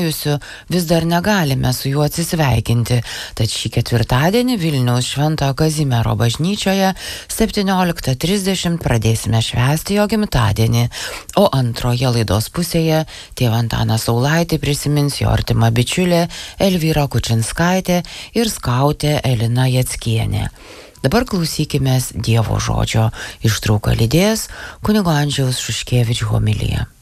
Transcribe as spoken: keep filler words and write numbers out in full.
išsikovojusiu, vis dar negalime su juo atsisveikinti. Tad šį ketvirtadienį Vilniaus Šventojo Kazimiero bažnyčioje septynioliktą trisdešimt pradėsime švęsti jo gimtadienį, o antroje laidos pusėje tėvą Antaną Saulaitį prisimins jo artima bičiulė Elvyra Kučinskaitė ir skautė Elina Jackienė. Dabar klausykimės Dievo žodžio. Ištrauką lydės kunigo Andžejaus Šuškevič homilija.